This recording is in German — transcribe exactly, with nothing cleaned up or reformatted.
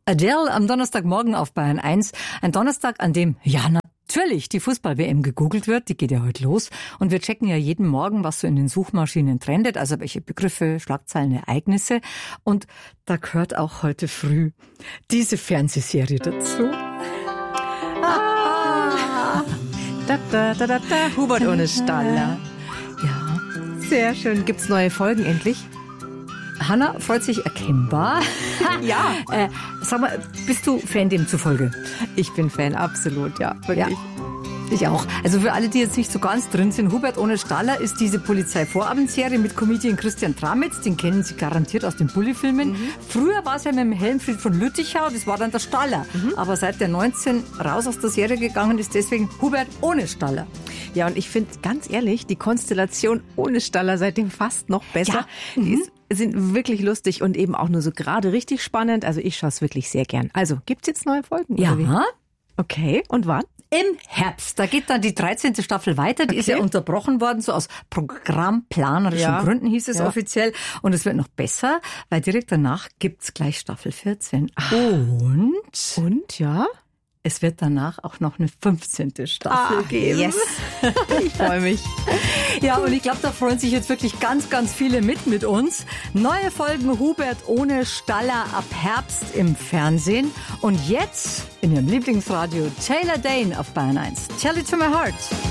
Adele am Donnerstagmorgen auf Bayern eins. Ein Donnerstag, an dem, ja, natürlich die Fußball-W M gegoogelt wird. Die geht ja heute los. Und wir checken ja jeden Morgen, was so in den Suchmaschinen trendet. Also welche Begriffe, Schlagzeilen, Ereignisse. Und da gehört auch heute früh diese Fernsehserie dazu. Ah. Da, da, da, da, da. Hubert ohne Staller. Ja. Sehr schön. Gibt's neue Folgen endlich? Hanna freut sich erkennbar. Ja. Äh, sag mal, bist du Fan demzufolge? Ich bin Fan, absolut, ja. Wirklich. Ja. Ich auch. Also für alle, die jetzt nicht so ganz drin sind, Hubert ohne Staller ist diese Polizeivorabendserie mit Comedian Christian Tramitz. Den kennen Sie garantiert aus den Bulli-Filmen. Mhm. Früher war es ja mit dem Helmfried von Lüttichau, das war dann der Staller. Mhm. Aber seit der neunzehn raus aus der Serie gegangen ist, deswegen Hubert ohne Staller. Ja, und ich finde, ganz ehrlich, die Konstellation ohne Staller seitdem fast noch besser. Ja. Die ist sind wirklich lustig und eben auch nur so gerade richtig spannend. Also ich schaue es wirklich sehr gern. Also, gibt's jetzt neue Folgen? Ja. Oder wie? Okay, und wann? Im Herbst. Da geht dann die dreizehnte Staffel weiter. Die okay. ist ja unterbrochen worden, so aus programmplanerischen ja. Gründen hieß es ja. offiziell. Und es wird noch besser, weil direkt danach gibt's gleich Staffel vierzehn. Und? Und, ja? Es wird danach auch noch eine fünfzehnte Staffel ah, geben. Yes. Ich freue mich. Ja, und ich glaube, da freuen sich jetzt wirklich ganz, ganz viele mit mit uns. Neue Folgen Hubert ohne Staller ab Herbst im Fernsehen. Und jetzt in Ihrem Lieblingsradio Taylor Dayne auf Bayern eins. Tell it to my heart.